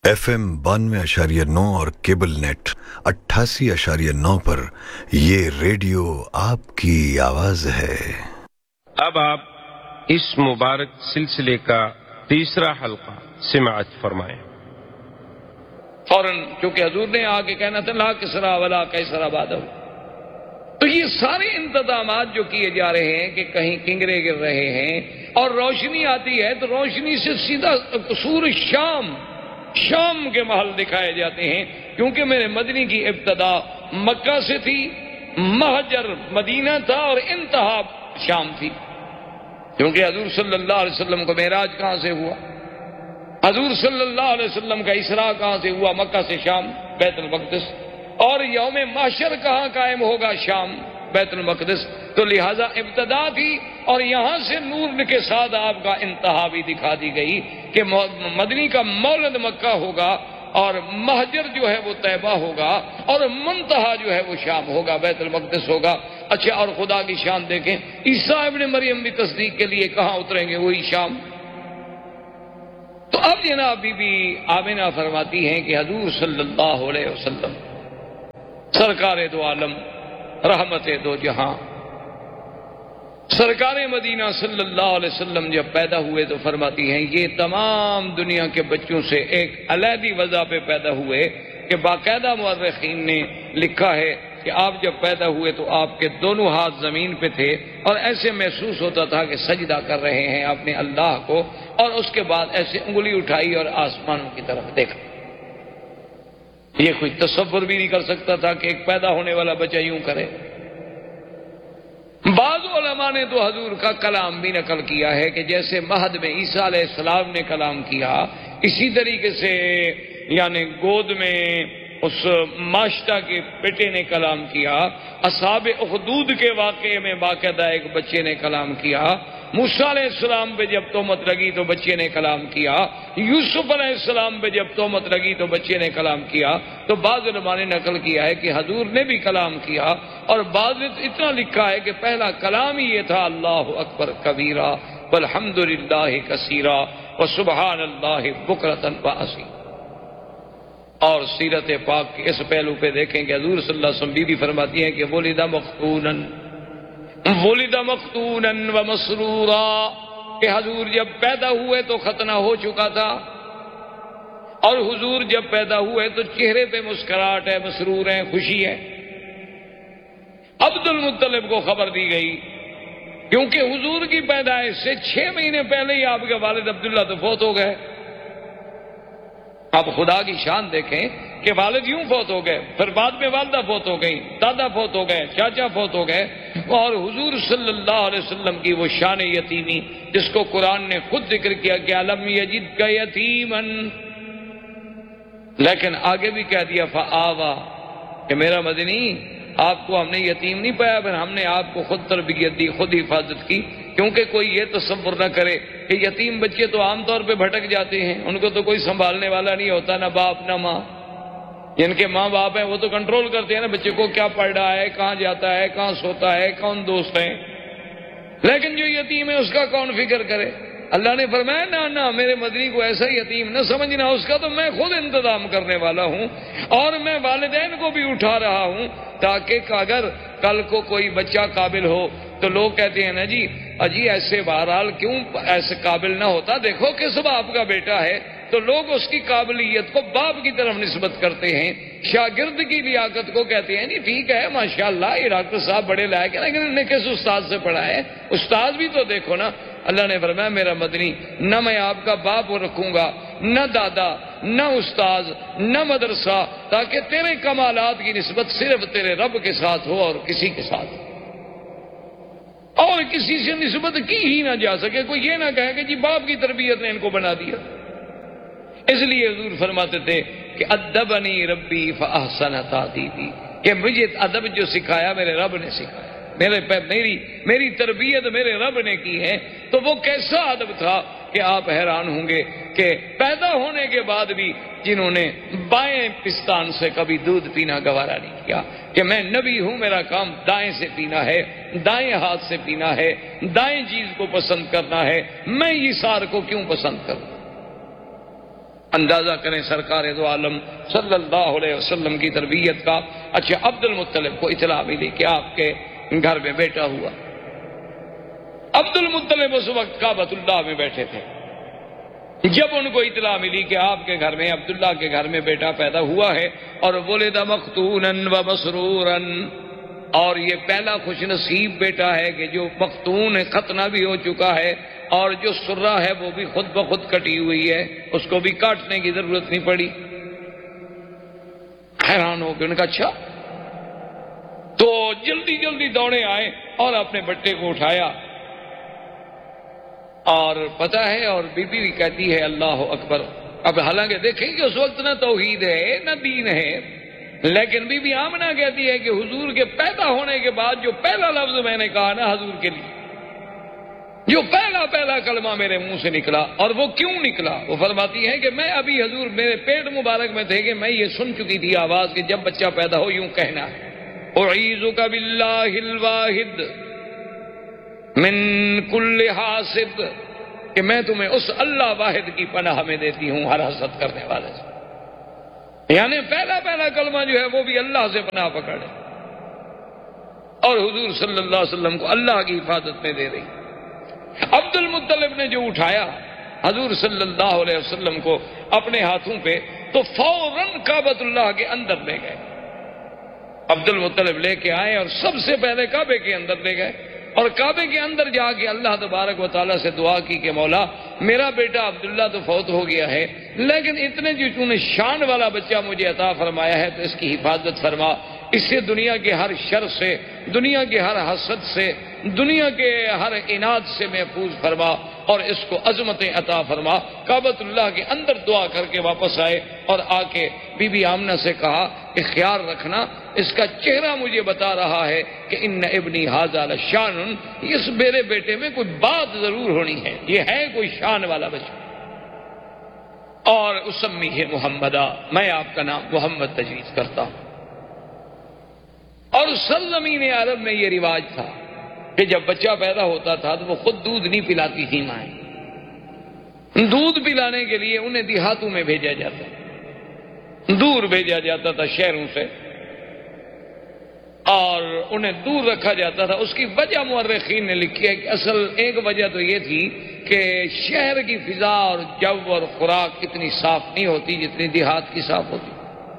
FM 92.9 और cable net 88.9 पर ये रेडियो आपकी आवाज है। अब आप इस मुबारक सिलसिले का तीसरा हल्का सिमाअत फरमाएं। फौरन चूंकि हजूर ने आके कहना था ला किसरा वला कैसरा बादल, तो ये सारे इंतजामात जो किए जा रहे हैं कि कहीं किंगरे गिर रहे हैं और रोशनी आती है तो रोशनी से सीधा कसूर शाम के महल दिखाए जाते हैं, क्योंकि मेरे मदनी की इब्तदा मक्का से थी, महजर मदीना था और इंतहा शाम थी। क्योंकि हजूर सल्लल्लाहु अलैहि वसल्लम को मेराज कहां से हुआ, हजूर सल्लल्लाहु अलैहि वसल्लम का इसरा कहां से हुआ, मक्का से शाम बैतुल मक़दिस, और यौम माशर कहां कायम होगा, शाम बैतुल मक़दिस। तो लिहाजा इब्तदा थी और यहां से नूर के साथ आपका इंतहा भी दिखा दी गई कि मदनी का मौलद मक्का होगा और महजर जो है वो तैबा होगा और मुंतहा जो है वो शाम होगा, बैतुल मक़दिस होगा। अच्छा, और खुदा की शान देखें, ईसा इब्न मरियम भी तस्दीक के लिए कहां उतरेंगे, वही शाम। तो अब जनाब बीबी आमिना फरमाती हैं कि हजूर सल्लल्लाहु अलैहि वसल्लम सरकारे दो आलम रहमते दो जहां, सरकारे मदीना सल्लल्लाहु अलैहि वसल्लम जब पैदा हुए तो फरमाती हैं ये तमाम दुनिया के बच्चों से एक अलहदी वजह पे पैदा हुए कि बाकायदा मुअर्रिखीन ने लिखा है कि आप जब पैदा हुए तो आपके दोनों हाथ जमीन पे थे और ऐसे महसूस होता था कि सजदा कर रहे हैं अपने अल्लाह को, और उसके बाद ऐसे उंगली उठाई और आसमानों की तरफ देखा। ये कोई तसव्वुर भी नहीं कर सकता था कि एक पैदा होने वाला बच्चा यूं करे। बाज़ उलमा ने तो हजूर का कलाम भी नकल किया है कि जैसे महद में ईसा अलैहिस्सलाम ने कलाम किया, इसी तरीके से यानी गोद में उस माश्ता के बेटे ने कलाम किया, असहाब उखदूद के वाक़े में बाकायदा एक बच्चे ने कलाम किया, मूसा अलैहिस्सलाम पे जब तोहमत लगी तो बच्चे ने कलाम किया, यूसुफ अलैहिस्सलाम पे जब तोहमत लगी तो बच्चे ने कलाम किया। तो बाज़ उलमा ने नकल किया है कि हजूर ने भी कलाम किया, और बाज़ ने इतना लिखा है कि पहला कलाम ही ये था अल्लाहु अकबर कबीरा वल्हम्दुलिल्लाहि कसीरा व सुबहानल्लाहि बुकरतन व असीला। और सीरत पाक के इस पहलू पे देखें कि हजूर सल्लल्लाहु अलैहि वसल्लम बीबी फरमाती हैं कि वुलिदा मख्तूनन व मसरूरा, कि हजूर जब पैदा हुए तो खतना हो चुका था, और हुजूर जब पैदा हुए तो चेहरे पे मुस्कुराहट है, मसरूर है, खुशी है। अब्दुल मुत्तलिब को खबर दी गई, क्योंकि हुजूर की पैदाइश से 6 महीने पहले ही आपके वालिद अब्दुल्ला तो फौत हो गए। अब खुदा की शान देखें कि वालिद यूं फौत हो गए, फिर बाद में वालदा फौत हो गई, दादा फौत हो गए, चाचा फौत हो गए, और हुजूर सल्लल्लाहु अलैहि वसल्लम की वो शान यतीमी जिसको कुरान ने खुद जिक्र किया कि अलम यजिदका यतीमन, लेकिन आगे भी कह दिया फआवा, कि मेरा मदनी आपको हमने यतीम नहीं पाया, फिर हमने आपको खुद तरबियत दी, खुद हिफाजत की। क्योंकि कोई ये तसव्वुर न करे कि यतीम बच्चे तो आमतौर पे भटक जाते हैं, उनको तो कोई संभालने वाला नहीं होता, ना बाप ना माँ। जिनके माँ बाप हैं वो तो कंट्रोल करते हैं ना बच्चे को, क्या पढ़ रहा है, कहाँ जाता है, कहाँ सोता है, कौन दोस्त है। लेकिन जो यतीम है उसका कौन फिक्र करे। अल्लाह ने फरमाया ना ना, मेरे मदनी को ऐसा यतीम न समझना, उसका तो मैं खुद इंतजाम करने वाला हूं, और मैं वालिदैन को भी उठा रहा हूं, ताकि अगर कल को कोई बच्चा काबिल हो तो लोग कहते हैं ना जी अजी ऐसे बहरहाल क्यों ऐसे काबिल ना होता, देखो किस बाप का बेटा है, तो लोग उसकी काबिलियत को बाप की तरफ निस्बत करते हैं। शागिर्द की लियाकत को कहते हैं जी ठीक है माशाअल्लाह ये डॉक्टर साहब बड़े लायक है, लेकिन इन्हें किस उस्ताद से पढ़ा है, उस्ताद भी तो देखो ना। अल्लाह ने फरमाया मेरा मदनी न मैं आपका बाप रखूंगा, न दादा, न उस्ताद, न मदरसा, ताकि तेरे कमालात की निस्बत सिर्फ तेरे रब के साथ हो और किसी के साथ, और किसी से निस्बत की ही ना जा सके। कोई ये ना कहे कि जी बाप की तरबियत ने इनको बना दिया। इसलिए हुजूर फरमाते थे कि अद्दबनी रब्बी फअहसन तादीबी, कि मुझे अदब जो सिखाया मेरे रब ने सिखाया, मेरी तरबियत मेरे रब ने की है। तो वो कैसा अदब था कि आप हैरान होंगे कि पैदा होने के बाद भी जिन्होंने बाएं पिस्तान से कभी दूध पीना गवारा नहीं किया, कि मैं नबी हूं, मेरा काम दाएं से पीना है, दाएं हाथ से पीना है, दाएं चीज को पसंद करना है, मैं ईसार को क्यों पसंद करूं। اندازہ کریں سرکار دو عالم صلی اللہ علیہ وسلم کی تربیت کا۔ اچھا، عبد المطلب کو اطلاع ملی کہ آپ کے گھر میں بیٹا ہوا۔ عبد المطلب اس وقت کعبۃ اللہ میں بیٹھے تھے۔ جب ان کو اطلاع ملی کہ آپ کے گھر میں، عبداللہ کے گھر میں بیٹا پیدا ہوا ہے، اور ولد مختونا و مسرورا، اور یہ پہلا خوش نصیب بیٹا ہے کہ جو مختون ہے، ختنہ بھی ہو چکا ہے، اور جو سرہ ہے وہ بھی خود بخود کٹی ہوئی ہے، اس کو بھی کاٹنے کی ضرورت نہیں پڑی۔ حیران ہو گئے، ان کا اچھا، تو جلدی جلدی دوڑے آئے اور اپنے بٹے کو اٹھایا، اور پتہ ہے، اور بی بی بھی کہتی ہے اللہ اکبر۔ اب حالانکہ دیکھیں کہ اس وقت نہ توحید ہے نہ دین ہے، لیکن بی بی آمنہ کہتی ہے کہ حضور کے پیدا ہونے کے بعد جو پہلا لفظ میں نے کہا نا حضور کے لیے، جو پہلا کلمہ میرے منہ سے نکلا، اور وہ کیوں نکلا؟ وہ فرماتی ہے کہ میں ابھی حضور میرے پیٹ مبارک میں تھے کہ میں یہ سن چکی تھی آواز کہ جب بچہ پیدا ہو یوں کہنا ہے، اعیذک باللہ الواحد من کل حاسد، کہ میں تمہیں اس اللہ واحد کی پناہ میں دیتی ہوں ہر حسد کرنے والے سے۔ یعنی پہلا کلمہ جو ہے وہ بھی اللہ سے پناہ پکڑے، اور حضور صلی اللہ علیہ وسلم کو اللہ کی حفاظت میں دے رہی۔ عبد المطلب نے جو اٹھایا حضور صلی اللہ علیہ وسلم کو اپنے ہاتھوں پہ، تو فوراً کعبۃ اللہ کے اندر لے گئے۔ عبد المطلب لے کے آئے اور سب سے پہلے کعبے کے اندر لے گئے، اور کعبے کے اندر جا کے اللہ تبارک و تعالیٰ سے دعا کی کہ مولا میرا بیٹا عبداللہ تو فوت ہو گیا ہے، لیکن اتنے جو تو نے شان والا بچہ مجھے عطا فرمایا ہے تو اس کی حفاظت فرما، اس سے دنیا کے ہر شر سے، دنیا کے ہر حسد سے، دنیا کے ہر عناد سے محفوظ فرما، اور اس کو عظمتیں عطا فرما۔ کعبۃ اللہ کے اندر دعا کر کے واپس آئے، اور آ کے بی بی آمنہ سے کہا کہ خیال رکھنا، اس کا چہرہ مجھے بتا رہا ہے کہ ان ابنی ھذا لشان، اس میرے بیٹے میں کوئی بات ضرور ہونی ہے، یہ ہے کوئی شان والا بچہ۔ اور اسمیہ محمدہ، میں آپ کا نام محمد تجویز کرتا ہوں۔ اور سرزمین عرب میں یہ رواج تھا کہ جب بچہ پیدا ہوتا تھا تو وہ خود دودھ نہیں پلاتی تھی مائیں، دودھ پلانے کے لیے انہیں دیہاتوں میں بھیجا جاتا، دور بھیجا جاتا تھا شہروں سے، اور انہیں دور رکھا جاتا تھا۔ اس کی وجہ مورخین نے لکھی ہے کہ اصل ایک وجہ تو یہ تھی کہ شہر کی فضا اور جو اور خوراک اتنی صاف نہیں ہوتی جتنی دیہات کی صاف ہوتی۔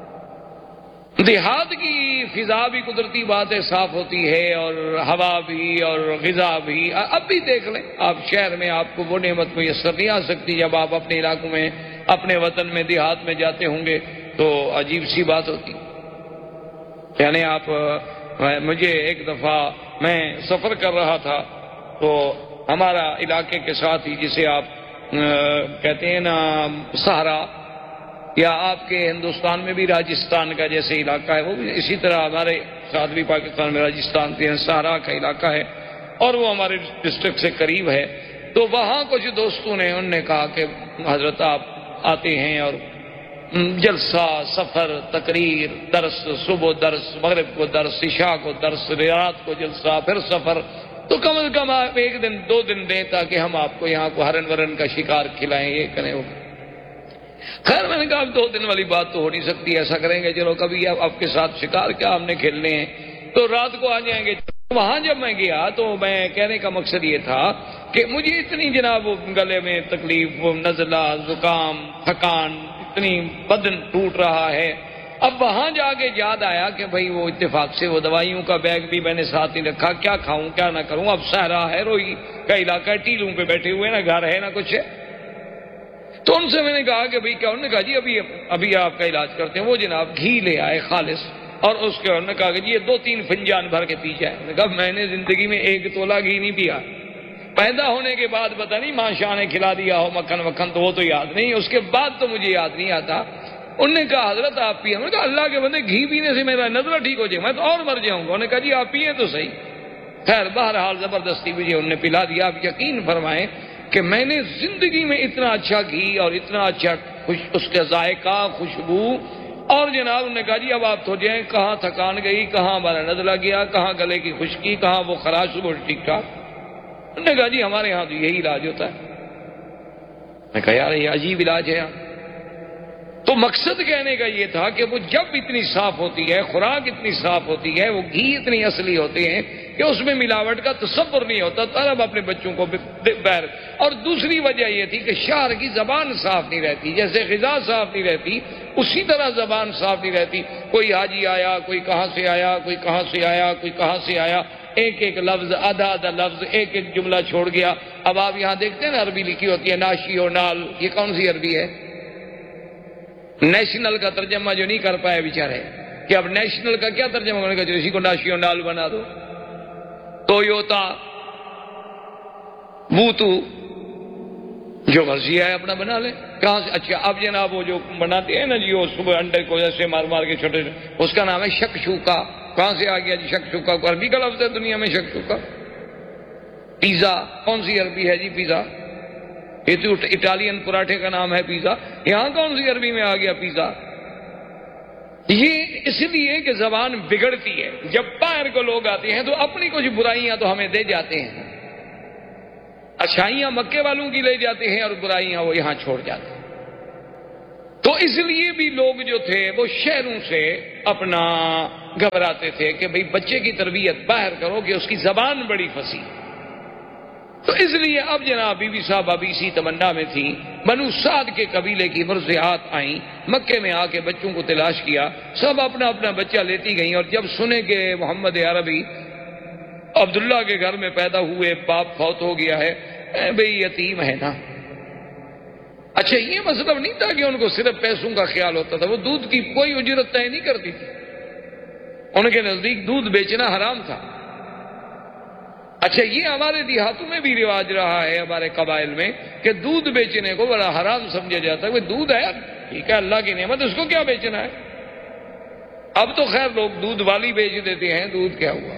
دیہات کی فضا بھی قدرتی بات ہے صاف ہوتی ہے، اور ہوا بھی اور غذا بھی۔ اب بھی دیکھ لیں، آپ شہر میں آپ کو وہ نعمت میسر نہیں آ سکتی، جب آپ اپنے علاقوں میں، اپنے وطن میں، دیہات میں جاتے ہوں گے تو عجیب سی بات ہوتی۔ یعنی آپ، مجھے ایک دفعہ میں سفر کر رہا تھا تو ہمارا علاقے کے ساتھ ہی، جسے آپ کہتے ہیں نا سہارا، یا آپ کے ہندوستان میں بھی راجستھان کا جیسے علاقہ ہے، وہ بھی اسی طرح ہمارے ساتھ بھی پاکستان میں راجستھان کے سہارا کا علاقہ ہے، اور وہ ہمارے ڈسٹرکٹ سے قریب ہے۔ تو وہاں کچھ دوستوں نے، انہوں نے کہا کہ حضرت آپ آتے ہیں اور جلسہ، سفر، تقریر، درس، صبح درس، مغرب کو درس، عشاء کو درس، رات کو جلسہ، پھر سفر، تو کم از کم آپ ایک دن 2 دن دیں تاکہ ہم آپ کو یہاں کو ہرن ورن کا شکار کھلائیں، یہ کریں وہ۔ خیر میں نے کہا 2 دن والی بات تو ہو نہیں سکتی، ایسا کریں گے چلو کبھی آپ کے ساتھ شکار کیا ہم نے کھیلنے ہیں، تو رات کو آ جائیں گے۔ وہاں جب میں گیا تو میں کہنے کا مقصد یہ تھا کہ مجھے اتنی جناب گلے میں تکلیف، نزلہ، زکام، تھکان، اتنی بدن ٹوٹ رہا ہے۔ اب وہاں جا کے یاد آیا کہ بھئی وہ اتفاق سے وہ دوائیوں کا بیگ بھی میں نے ساتھ ہی رکھا، کیا کھاؤں کیا نہ کروں۔ اب صحرا ہے، روئی کا علاقہ ہے، ٹیلوں پہ بیٹھے ہوئے، نہ گھر ہے نہ کچھ ہے۔ تو ان سے میں نے کہا کہ بھئی کیا؟ انہوں نے کہا جی ابھی آپ کا علاج کرتے ہیں۔ وہ جناب گھی لے آئے خالص، اور اس کے انہوں نے کہا کہ جی یہ 2-3 فنجان بھر کے پی جائے۔ میں نے کہا میں نے زندگی میں 1 تولہ گھی نہیں پیا، پیدا ہونے کے بعد پتہ نہیں ماں شاہ نے کھلا دیا ہو مکھن وکھن تو وہ تو یاد نہیں، اس کے بعد تو مجھے یاد نہیں آتا۔ انہوں نے کہا حضرت آپ پیے۔ میں نے کہا اللہ کے بندے گھی پینے سے میرا نزلہ ٹھیک ہو جائے، میں تو اور مر جاؤں گا۔ انہوں نے کہا جی آپ پیے تو صحیح۔ خیر بہرحال زبردستی مجھے انہوں نے پلا دیا۔ آپ یقین فرمائیں کہ میں نے زندگی میں اتنا اچھا گھی اور اتنا اچھا اس کا ذائقہ، خوشبو، اور جناب انہوں نے کہا جی اب آپ تو جائیں، کہاں تھکان گئی، کہاں ہمارا نزلہ گیا، کہاں گلے کی خشکی، کہاں وہ خراش، وہ ٹھیک ٹھاک۔ انہوں نے کہا جی ہمارے ہاں تو یہی علاج ہوتا ہے۔ میں کہا یار یہ عجیب علاج ہے یار۔ تو مقصد کہنے کا یہ تھا کہ وہ جب اتنی صاف ہوتی ہے، خوراک اتنی صاف ہوتی ہے، وہ گھی اتنی اصلی ہوتے ہیں کہ اس میں ملاوٹ کا تصور نہیں ہوتا، طلب اپنے بچوں کو بہر۔ اور دوسری وجہ یہ تھی کہ شہر کی زبان صاف نہیں رہتی، جیسے غذا صاف نہیں رہتی اسی طرح زبان صاف نہیں رہتی۔ کوئی حاجی آیا، کوئی کہاں سے آیا، کوئی کہاں سے آیا، کوئی کہاں سے آیا، ایک ایک لفظ، آدھا آدھا لفظ، ایک ایک جملہ چھوڑ گیا۔ اب آپ یہاں دیکھتے ہیں نا عربی لکھی ہوتی ہے ناشی و نال، یہ کون سی عربی ہے؟ نیشنل کا ترجمہ جو نہیں کر پائے بیچارے، کہ اب نیشنل کا کیا ترجمہ کرنے کا، جو اسی کو ناشی و نال بنا دو، ٹویوٹا، بوتو، جو مرضی ہے اپنا بنا لے، کہاں سے؟ اچھا اب جناب وہ جو بناتے ہیں نا جی، وہ صبح انڈے کو جیسے مار مار کے چھوٹے، اس کا نام ہے شکشوکا۔ کہاں سے آ گیا جی شکشوکا؟ کو عربی کا لفظ ہے دنیا میں شکشوکا۔ پیزا کون سی عربی ہے جی پیزا؟ یہ تو اٹالین پراٹھے کا نام ہے پیزا، یہاں کون سی عربی میں آ گیا پیزا؟ یہ اس لیے کہ زبان بگڑتی ہے، جب باہر کو لوگ آتے ہیں تو اپنی کچھ برائیاں تو ہمیں دے جاتے ہیں، اچھائیاں مکے والوں کی لے جاتے ہیں اور برائیاں وہ یہاں چھوڑ جاتے ہیں۔ تو اس لیے بھی لوگ جو تھے وہ شہروں سے اپنا گھبراتے تھے کہ بھئی بچے کی تربیت باہر کرو کہ اس کی زبان بڑی فصیح۔ تو اس لیے اب جناب بی بی صاحبہ بھی اسی تمنا میں تھی، بنو سعد کے قبیلے کی مرضعات آئیں، مکے میں آ کے بچوں کو تلاش کیا، سب اپنا اپنا بچہ لیتی گئیں، اور جب سنے کہ محمد عربی عبداللہ کے گھر میں پیدا ہوئے، باپ فوت ہو گیا ہے، بھئی یتیم ہے نا۔ اچھا یہ مطلب نہیں تھا کہ ان کو صرف پیسوں کا خیال ہوتا تھا، وہ دودھ کی کوئی اجرت طے نہیں کرتی تھی، ان کے نزدیک دودھ بیچنا حرام تھا۔ اچھا یہ ہمارے دیہاتوں میں بھی رواج رہا ہے، ہمارے قبائل میں، کہ دودھ بیچنے کو بڑا حرام سمجھا جاتا ہے۔ وہ دودھ ہے ٹھیک ہے، اللہ کی نعمت، اس کو کیا بیچنا ہے؟ اب تو خیر لوگ دودھ والی بیچ دیتے ہیں، دودھ کیا ہوا،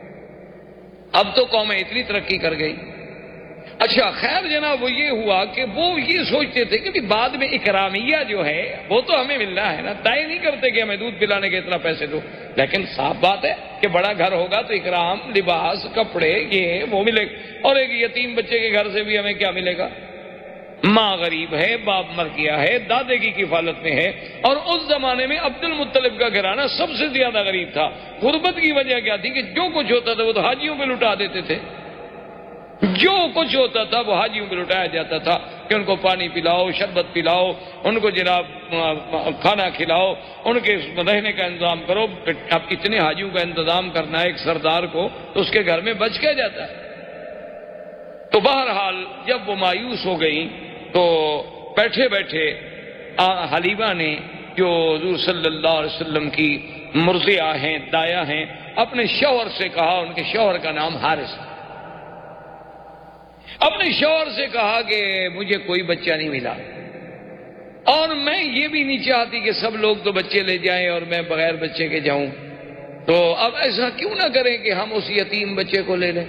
اب تو قومیں اتنی ترقی کر گئی۔ اچھا خیر جناب وہ یہ ہوا کہ وہ یہ سوچتے تھے کہ بعد میں اکرامیہ جو ہے وہ تو ہمیں ملنا ہے نا، طے نہیں کرتے کہ ہمیں دودھ پلانے کے اتنا پیسے دو، لیکن صاف بات ہے کہ بڑا گھر ہوگا تو اکرام، لباس، کپڑے، یہ وہ ملے گا، اور ایک یتیم بچے کے گھر سے بھی ہمیں کیا ملے گا؟ ماں غریب ہے، باپ مر گیا ہے، دادے کی کفالت میں ہے، اور اس زمانے میں عبد المطلب کا گھرانہ سب سے زیادہ غریب تھا۔ غربت کی وجہ کیا تھی کہ جو کچھ ہوتا تھا وہ تو حاجیوں پہ لٹا دیتے تھے، جو کچھ ہوتا تھا وہ حاجیوں پہ لٹایا جاتا تھا کہ ان کو پانی پلاؤ، شربت پلاؤ، ان کو جناب کھانا کھلاؤ، ان کے رہنے کا انتظام کرو۔ اب اتنے حاجیوں کا انتظام کرنا ہے ایک سردار کو، تو اس کے گھر میں بچ کے جاتا ہے۔ تو بہرحال جب وہ مایوس ہو گئی تو بیٹھے بیٹھے حلیمہ نے، جو حضور صلی اللہ علیہ وسلم کی مرضعہ ہیں، دایا ہیں، اپنے شوہر سے کہا، ان کے شوہر کا نام حارث، اپنے شوہر سے کہا کہ مجھے کوئی بچہ نہیں ملا، اور میں یہ بھی نہیں چاہتی کہ سب لوگ تو بچے لے جائیں اور میں بغیر بچے کے جاؤں، تو اب ایسا کیوں نہ کریں کہ ہم اس یتیم بچے کو لے لیں۔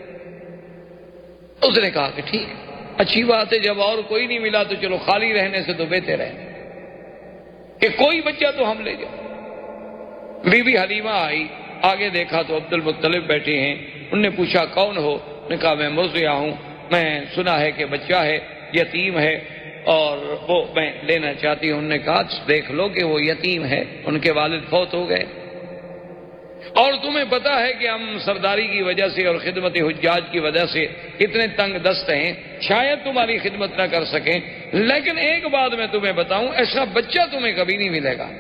اس نے کہا کہ ٹھیک ہے، اچھی بات ہے، جب اور کوئی نہیں ملا تو چلو خالی رہنے سے تو بہتر ہے کہ کوئی بچہ تو ہم لے جائیں۔ بی بی حلیمہ آئی، آگے دیکھا تو عبد المطلب بیٹھے ہیں، انہوں نے پوچھا کون ہو؟ نے کہا میں مرضعہ ہوں، میں سنا ہے کہ بچہ ہے، یتیم ہے، اور وہ میں لینا چاہتی ہوں۔ انہوں نے کہا دیکھ لو کہ وہ یتیم ہے، ان کے والد فوت ہو گئے، اور تمہیں پتا ہے کہ ہم سرداری کی وجہ سے اور خدمت حجاج کی وجہ سے اتنے تنگ دست ہیں، شاید تمہاری خدمت نہ کر سکیں، لیکن ایک بات میں تمہیں بتاؤں، ایسا بچہ تمہیں کبھی نہیں ملے گا۔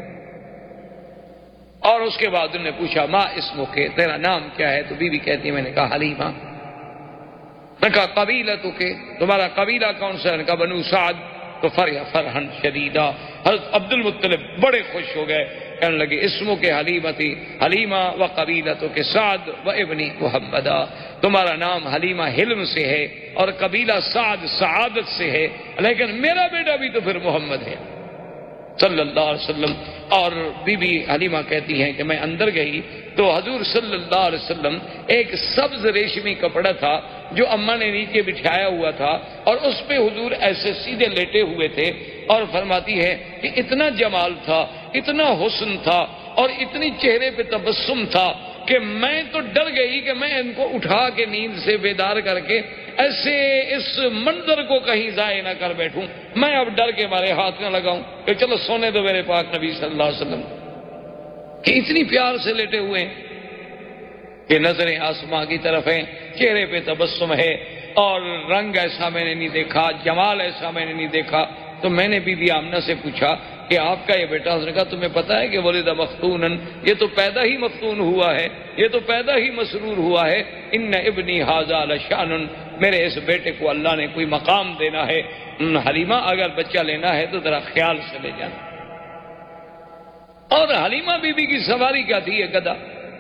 اور اس کے بعد انہوں نے پوچھا ما اسمک، تیرا نام کیا ہے؟ تو بی بی کہتی ہے میں نے کہا حلیمہ۔ میں نے کہا قبیلتک، تمہارا قبیلہ کون سا ہے؟ نے کہا بنو سعد۔ تو فرحن شدیدہ، حضرت عبد المطلب بڑے خوش ہو گئے، کہنے لگے اسمک حلیمتی حلیمہ و قبیلتک سعد و ابنی محمدہ، تمہارا نام حلیمہ حلم سے ہے اور قبیلہ سعد سعادت سے ہے، لیکن میرا بیٹا بھی تو پھر محمد ہے صلی اللہ علیہ وسلم۔ اور بی بی حلیمہ کہتی ہیں کہ میں اندر گئی تو حضور صلی اللہ علیہ وسلم ایک سبز ریشمی کپڑا تھا جو اماں نے نیچے بچھایا ہوا تھا، اور اس پہ حضور ایسے سیدھے لیٹے ہوئے تھے، اور فرماتی ہے کہ اتنا جمال تھا، اتنا حسن تھا، اور اتنی چہرے پہ تبسم تھا کہ میں تو ڈر گئی کہ میں ان کو اٹھا کے نیند سے بیدار کر کے ایسے اس منظر کو کہیں ضائع نہ کر بیٹھوں، میں اب ڈر کے مارے ہاتھ نہ لگاؤں کہ چلو سونے دو میرے پاک نبی صلی اللہ علیہ وسلم، کہ اتنی پیار سے لیٹے ہوئے ہیں کہ نظریں آسماں کی طرف ہیں، چہرے پہ تبسم ہے، اور رنگ ایسا میں نے نہیں دیکھا، جمال ایسا میں نے نہیں دیکھا۔ تو میں نے بی بی آمنہ سے پوچھا کہ آپ کا یہ بیٹا، اس نے کہا تمہیں پتا ہے کہ ولد مختونن، یہ تو پیدا ہی مفتون ہوا ہے، یہ تو پیدا ہی مسرور ہوا ہے۔ ان ابنی ھذا لشأن، میرے اس بیٹے کو اللہ نے کوئی مقام دینا ہے، حلیمہ اگر بچہ لینا ہے تو ذرا خیال سے لے جانا۔ اور حلیمہ بی بی کی سواری کیا تھی؟ یہ گدھا۔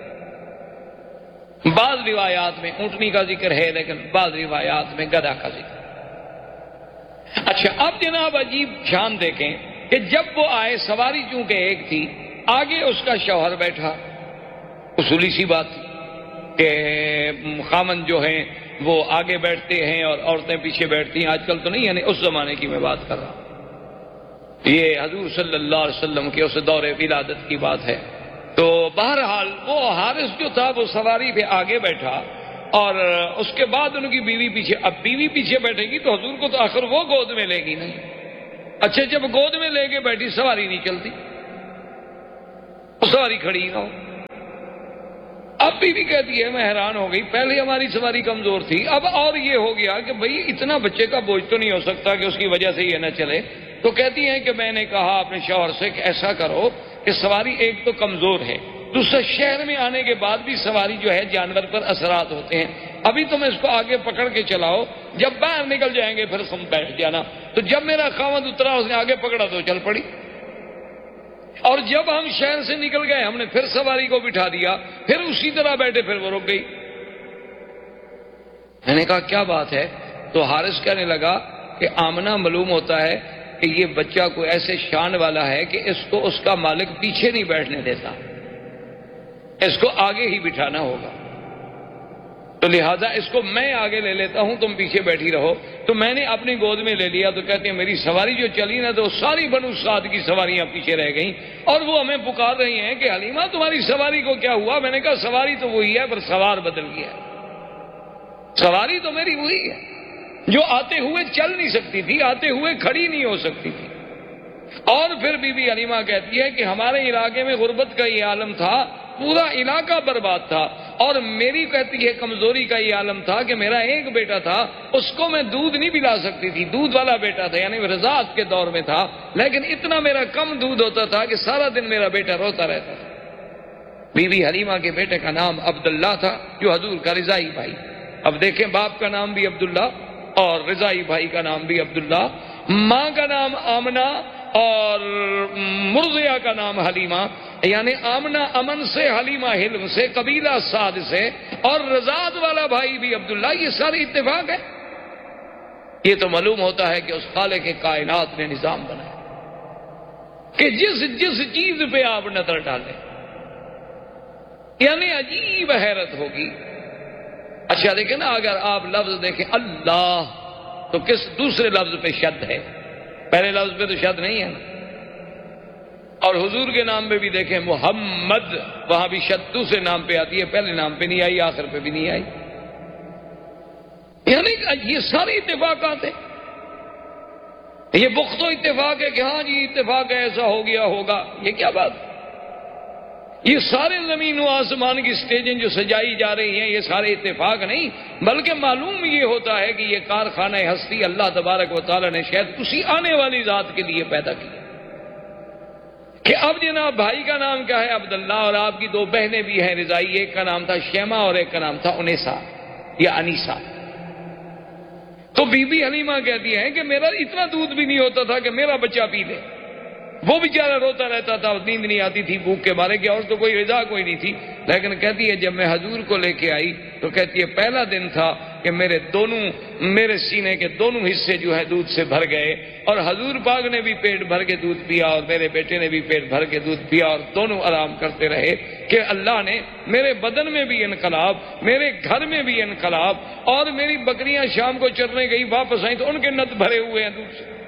بعض روایات میں اونٹنی کا ذکر ہے، لیکن بعض روایات میں گدھا کا ذکر۔ اچھا، اب جناب عجیب شان دیکھیں کہ جب وہ آئے، سواری چونکہ ایک تھی، آگے اس کا شوہر بیٹھا، اصولی سی بات تھی کہ خامن جو ہیں وہ آگے بیٹھتے ہیں اور عورتیں پیچھے بیٹھتی ہیں، آج کل تو نہیں، یعنی اس زمانے کی میں بات کر رہا ہوں، یہ حضور صلی اللہ علیہ وسلم کے اس دور ولادت کی بات ہے۔ تو بہرحال وہ حارث جو تھا وہ سواری پہ آگے بیٹھا، اور اس کے بعد ان کی بیوی پیچھے۔ اب بیوی پیچھے بیٹھے گی تو حضور کو تو آخر وہ گود میں لے گی نہیں۔ اچھا، جب گود میں لے کے بیٹھی، سواری نہیں چلتی، سواری کھڑی نہ ہو۔ اب بیوی کہتی ہے میں حیران ہو گئی، پہلے ہماری سواری کمزور تھی، اب اور یہ ہو گیا کہ بھئی اتنا بچے کا بوجھ تو نہیں ہو سکتا کہ اس کی وجہ سے یہ نہ چلے۔ تو کہتی ہیں کہ میں نے کہا اپنے شوہر سے کہ ایسا کرو کہ سواری ایک تو کمزور ہے، دوسرا شہر میں آنے کے بعد بھی سواری جو ہے جانور پر اثرات ہوتے ہیں، ابھی تم اس کو آگے پکڑ کے چلاؤ، جب باہر نکل جائیں گے پھر تم بیٹھ جانا۔ تو جب میرا خاوند اترا، اس نے آگے پکڑا تو چل پڑی، اور جب ہم شہر سے نکل گئے ہم نے پھر سواری کو بٹھا دیا، پھر اسی طرح بیٹھے، پھر وہ رک گئی۔ میں نے کہا کیا بات ہے؟ تو حارث کہنے لگا کہ آمنہ معلوم ہوتا ہے کہ یہ بچہ کوئی ایسے شان والا ہے کہ اس کو اس کا مالک پیچھے نہیں بیٹھنے دیتا، اس کو آگے ہی بٹھانا ہوگا، تو لہذا اس کو میں آگے لے لیتا ہوں، تم پیچھے بیٹھی رہو۔ تو میں نے اپنی گود میں لے لیا۔ تو کہتے ہیں میری سواری جو چلی نا، تو ساری بنو سعد کی سواریاں پیچھے رہ گئیں، اور وہ ہمیں پکار رہی ہیں کہ حلیمہ تمہاری سواری کو کیا ہوا؟ میں نے کہا سواری تو وہی ہے، پر سوار بدل گیا ہے۔ سواری تو میری وہی ہے جو آتے ہوئے چل نہیں سکتی تھی، آتے ہوئے کھڑی نہیں ہو سکتی تھی۔ اور پھر بی بی حلیمہ کہتی ہے کہ ہمارے علاقے میں غربت کا یہ عالم تھا، پورا علاقہ برباد تھا، اور میری کہتی ہے کمزوری کا یہ عالم تھا کہ میرا ایک بیٹا تھا، اس کو میں دودھ نہیں پلا سکتی تھی، دودھ والا بیٹا تھا، یعنی رضاعت کے دور میں تھا، لیکن اتنا میرا کم دودھ ہوتا تھا کہ سارا دن میرا بیٹا روتا رہتا تھا۔ بی بی حلیمہ کے بیٹے کا نام عبداللہ تھا، جو حضور کا رضائی بھائی۔ اب دیکھیں، باپ کا نام بھی عبداللہ اور رضائی بھائی کا نام بھی عبداللہ، ماں کا نام آمنہ اور مرضیہ کا نام حلیمہ، یعنی آمنہ امن سے، حلیمہ حلم سے، قبیلہ سعد سے، اور رضاعت والا بھائی بھی عبداللہ۔ یہ سارے اتفاق ہے۔ یہ تو معلوم ہوتا ہے کہ اس خالق کائنات نے نظام بنایا کہ جس جس چیز پہ آپ نظر ڈالیں، یعنی عجیب حیرت ہوگی۔ اچھا دیکھیں نا، اگر آپ لفظ دیکھیں اللہ، تو کس دوسرے لفظ پہ شد ہے، پہلے لفظ پہ تو شد نہیں ہے نا۔ اور حضور کے نام پہ بھی دیکھیں محمد، وہاں بھی شد دوسرے نام پہ آتی ہے، پہلے نام پہ نہیں آئی، آخر پہ بھی نہیں آئی۔ یعنی یہ سارے اتفاقات ہیں۔ یہ بخت و اتفاق ہے کہ ہاں جی اتفاق ہے، ایسا ہو گیا ہوگا، یہ کیا بات؟ یہ سارے زمین و آسمان کی سٹیجیں جو سجائی جا رہی ہیں، یہ سارے اتفاق نہیں، بلکہ معلوم یہ ہوتا ہے کہ یہ کارخانہ ہستی اللہ تبارک و تعالی نے شاید اسی آنے والی ذات کے لیے پیدا کیا کہ اب جناب بھائی کا نام کیا ہے؟ عبداللہ، اور آپ کی دو بہنیں بھی ہیں رضائی، ایک کا نام تھا شیما اور ایک کا نام تھا انیسا یا انیسا۔ تو بی بی حلیمہ کہتی ہیں کہ میرا اتنا دودھ بھی نہیں ہوتا تھا کہ میرا بچہ پی لے، وہ بیچارہ روتا رہتا تھا، نیند نہیں آتی تھی بھوک کے مارے، کہ اور تو کوئی غذا کوئی نہیں تھی۔ لیکن کہتی ہے جب میں حضور کو لے کے آئی تو کہتی ہے پہلا دن تھا کہ میرے سینے کے دونوں حصے جو ہے دودھ سے بھر گئے، اور حضور پاک نے بھی پیٹ بھر کے دودھ پیا اور میرے بیٹے نے بھی پیٹ بھر کے دودھ پیا، اور دونوں آرام کرتے رہے کہ اللہ نے میرے بدن میں بھی انقلاب، میرے گھر میں بھی انقلاب، اور میری بکریاں شام کو چرنے گئی، واپس آئیں تو ان کے نت بھرے ہوئے ہیں دودھ سے۔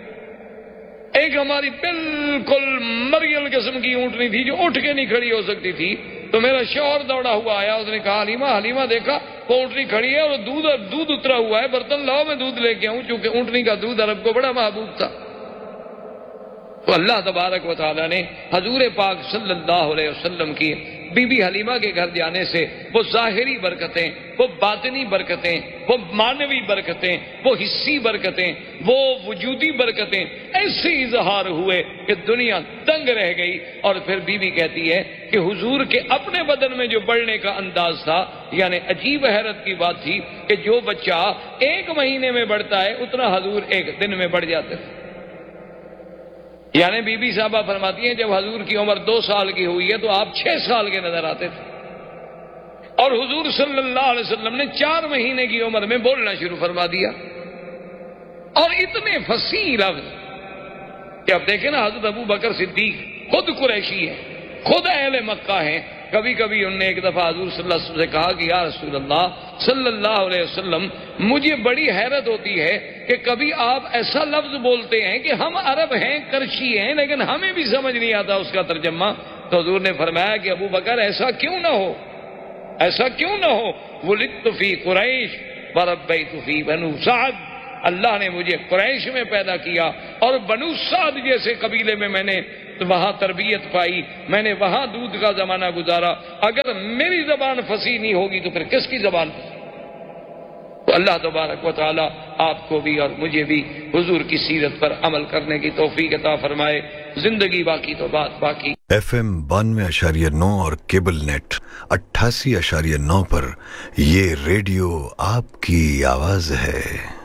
ایک ہماری بالکل مریل قسم کی اونٹنی تھی جو اٹھ کے نہیں کھڑی ہو سکتی تھی، تو میرا شوہر دوڑا ہوا آیا، اس نے کہا حلیمہ دیکھا وہ اونٹنی کھڑی ہے اور دودھ اترا ہوا ہے، برتن لاؤ میں دودھ لے کے آؤں، چونکہ اونٹنی کا دودھ عرب کو بڑا محبوب تھا۔ تو اللہ تبارک و تعالیٰ نے حضور پاک صلی اللہ علیہ وسلم کی بی بی حلیمہ کے گھر جانے سے وہ ظاہری برکتیں، وہ باطنی برکتیں، وہ معنوی برکتیں، وہ حصی برکتیں، وہ وجودی برکتیں ایسے اظہار ہوئے کہ دنیا دنگ رہ گئی۔ اور پھر بی بی کہتی ہے کہ حضور کے اپنے بدن میں جو بڑھنے کا انداز تھا، یعنی عجیب حیرت کی بات تھی کہ جو بچہ 1 مہینے میں بڑھتا ہے اتنا حضور 1 دن میں بڑھ جاتے تھے۔ یعنی بی بی صاحبہ فرماتی ہیں جب حضور کی عمر 2 سال کی ہوئی ہے تو آپ 6 سال کے نظر آتے تھے، اور حضور صلی اللہ علیہ وسلم نے 4 مہینے کی عمر میں بولنا شروع فرما دیا، اور اتنے فصیح لفظ کہ اب دیکھیں نا، حضرت ابو بکر صدیق خود قریشی ہے، خود اہل مکہ ہیں۔ کبھی کبھی انہوں نے ایک دفعہ حضور صلی اللہ علیہ وسلم سے کہا کہ یا رسول اللہ صلی اللہ علیہ وسلم، مجھے بڑی حیرت ہوتی ہے کہ کبھی آپ ایسا لفظ بولتے ہیں کہ ہم عرب ہیں، کرشی ہیں، لیکن ہمیں بھی سمجھ نہیں آتا اس کا ترجمہ۔ تو حضور نے فرمایا کہ ابو بکر ایسا کیوں نہ ہو، ایسا کیوں نہ ہو، ولدت فی قریش وربیت فی بنو سعد، اللہ نے مجھے قریش میں پیدا کیا اور بنو سعد جیسے قبیلے میں میں نے وہاں تربیت پائی، میں نے وہاں دودھ کا زمانہ گزارا۔ اگر میری زبان فصیح نہیں ہوگی تو پھر کس کی زبان؟ تو اللہ تبارک و تعالی آپ کو بھی اور مجھے بھی حضور کی سیرت پر عمل کرنے کی توفیق عطا فرمائے۔ زندگی باقی تو بات باقی۔ FM 92.9 اور کیبل نیٹ 88.9 پر یہ ریڈیو آپ کی آواز ہے۔